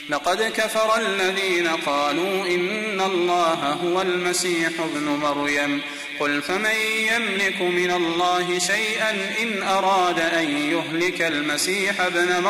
لقد كفر الذين قالوا إن الله هو المسيح ابن مريم قل فمن يملك من الله شيئا إن أراد أن يهلك المسيح ابن